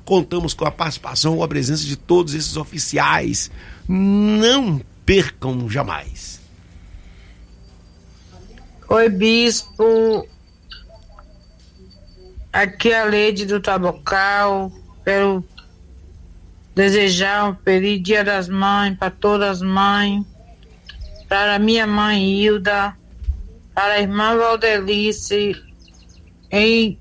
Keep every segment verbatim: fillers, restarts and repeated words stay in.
contamos com a participação, com a presença de todos esses oficiais. Não percam jamais. Oi, bispo. Aqui é a Leide do Tabocal. Quero desejar um feliz Dia das Mães para todas as mães, para a minha mãe Hilda, para a irmã Valdelice, em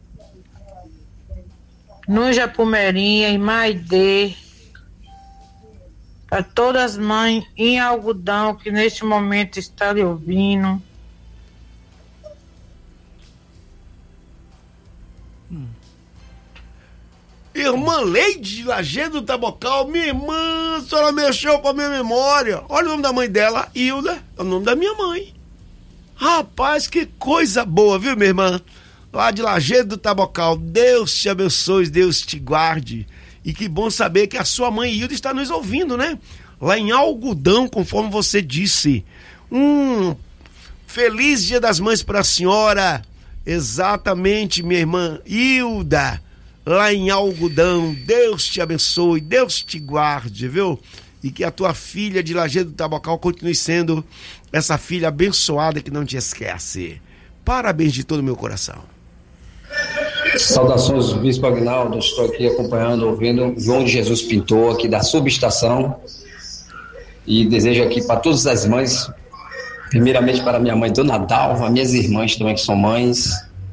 no Japumerim, em Maidê, para todas as mães em Algodão que neste momento estão lhe ouvindo. Irmã Leide de Lajeado do Tabocal, minha irmã, a senhora mexeu com a minha memória. Olha o nome da mãe dela, Hilda, é o nome da minha mãe. Rapaz, que coisa boa, viu, minha irmã? Lá de Lajeado do Tabocal, Deus te abençoe, Deus te guarde. E que bom saber que a sua mãe Hilda está nos ouvindo, né? Lá em Algodão, conforme você disse. Um feliz Dia das Mães para a senhora. Exatamente, minha irmã Hilda. Lá em Algodão, Deus te abençoe, Deus te guarde, viu? E que a tua filha de Lajeado do Tabocal continue sendo essa filha abençoada que não te esquece. Parabéns de todo o meu coração. Saudações, Bispo Aguinaldo, estou aqui acompanhando, ouvindo João de Jesus Pintor, aqui da subestação, e desejo aqui para todas as mães, primeiramente para minha mãe Dona Dalva, minhas irmãs também que são mães,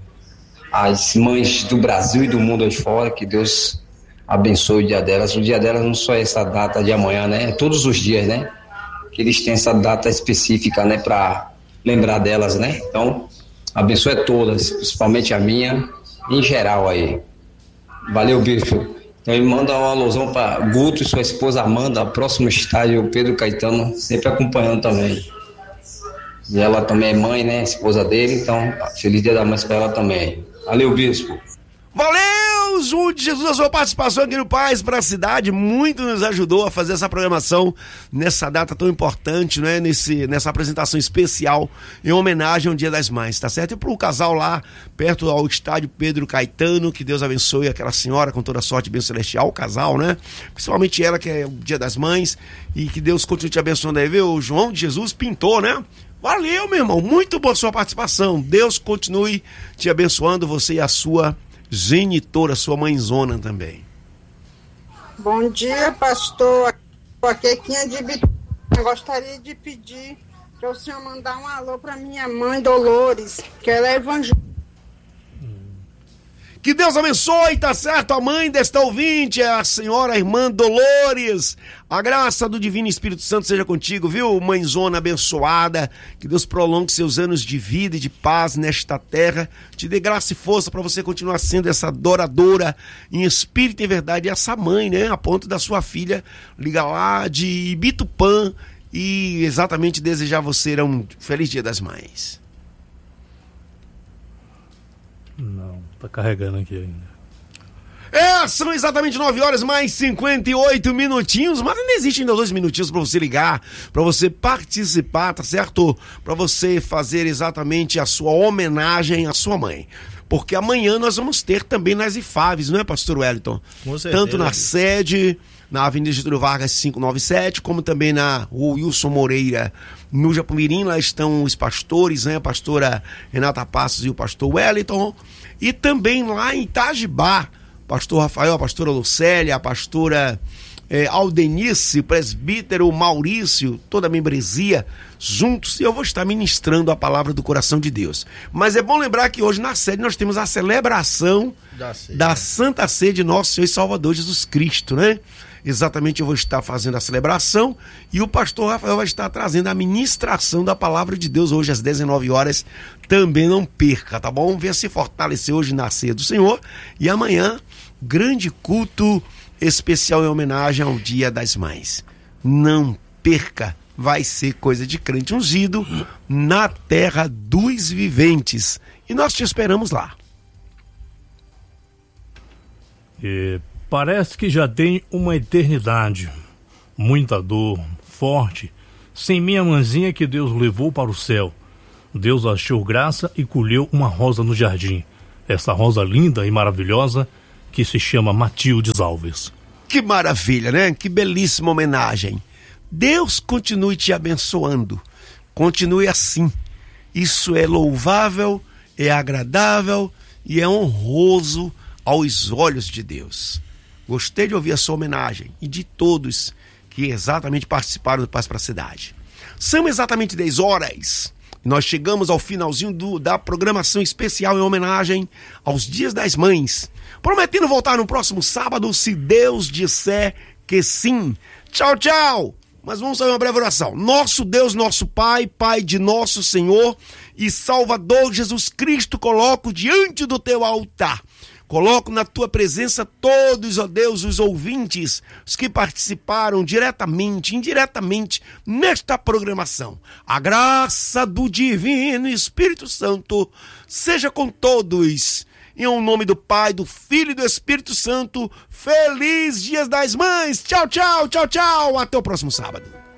as mães do Brasil e do mundo aí fora, que Deus abençoe o dia delas. O dia delas não só é essa data de amanhã, né? É todos os dias, né? Que eles têm essa data específica, né? Para lembrar delas, né? Então, abençoe todas, principalmente a minha, em geral aí. Valeu, bispo. Então, manda uma alusão para Guto e sua esposa Amanda, próximo estádio, Pedro Caetano, sempre acompanhando também. E ela também é mãe, né? Esposa dele, então, feliz Dia da Mãe para ela também. Valeu, bispo. Valeu, João de Jesus, a sua participação aqui no Paz para a Cidade, muito nos ajudou a fazer essa programação nessa data tão importante, né? Nesse, nessa apresentação especial em homenagem ao Dia das Mães, tá certo? E para o casal lá, perto ao estádio Pedro Caetano, que Deus abençoe aquela senhora com toda a sorte e bênção celestial, o casal, né? Principalmente ela, que é o Dia das Mães, e que Deus continue te abençoando aí, viu? O João de Jesus Pintor, né? Valeu, meu irmão, muito boa sua participação. Deus continue te abençoando, você e a sua genitora, sua mãezona também. Bom dia, pastor. Aqui é Quinha de Bitu. Eu gostaria de pedir para o senhor mandar um alô para minha mãe Dolores, que ela é evangélica. Que Deus abençoe, tá certo? A mãe desta ouvinte é a senhora a irmã Dolores. A graça do Divino Espírito Santo seja contigo, viu, mãezona abençoada? Que Deus prolongue seus anos de vida e de paz nesta terra. Te dê graça e força para você continuar sendo essa adoradora em espírito e verdade. Essa mãe, né? A ponto da sua filha ligar lá de Ibitupã e exatamente desejar você um feliz Dia das Mães. Não, tá carregando aqui ainda. É, são exatamente nove horas mais cinquenta e oito minutinhos, mas ainda existe ainda dois minutinhos para você ligar, para você participar, tá certo? Para você fazer exatamente a sua homenagem à sua mãe. Porque amanhã nós vamos ter também nas I F A Vs, não é, pastor Wellington? Com certeza. Tanto na sede, na Avenida Getúlio Vargas quinhentos e noventa e sete, como também na Rua Wilson Moreira, no Japumirim. Lá estão os pastores, né? A pastora Renata Passos e o pastor Wellington. E também lá em Itajibá, pastor Rafael, a pastora Lucélia, a pastora eh, Aldenice, presbítero Maurício, toda a membresia, juntos, e eu vou estar ministrando a palavra do coração de Deus. Mas é bom lembrar que hoje na sede nós temos a celebração da, sede, da Santa Ceia de Nosso Senhor e Salvador Jesus Cristo, né? Exatamente, eu vou estar fazendo a celebração e o pastor Rafael vai estar trazendo a ministração da palavra de Deus hoje às dezenove horas. Também não perca, tá bom? Venha se fortalecer hoje na ceia do Senhor e amanhã, grande culto especial em homenagem ao Dia das Mães. Não perca, vai ser coisa de crente ungido na terra dos viventes. E nós te esperamos lá. E parece que já tem uma eternidade, muita dor, forte, sem minha mãezinha que Deus levou para o céu. Deus achou graça e colheu uma rosa no jardim. Essa rosa linda e maravilhosa que se chama Matildes Alves. Que maravilha, né? Que belíssima homenagem. Deus continue te abençoando. Continue assim. Isso é louvável, é agradável e é honroso aos olhos de Deus. Gostei de ouvir a sua homenagem e de todos que exatamente participaram do Paz para a Cidade. São exatamente dez horas. Nós chegamos ao finalzinho do, da programação especial em homenagem aos Dias das Mães. Prometendo voltar no próximo sábado, se Deus disser que sim. Tchau, tchau. Mas vamos fazer uma breve oração. Nosso Deus, nosso Pai, Pai de nosso Senhor e Salvador Jesus Cristo, coloco diante do teu altar. Coloco na tua presença todos, ó Deus, os ouvintes, os que participaram diretamente, indiretamente nesta programação. A graça do Divino Espírito Santo seja com todos. Em nome do Pai, do Filho e do Espírito Santo, feliz Dias das Mães. Tchau, tchau, tchau, tchau. Até o próximo sábado.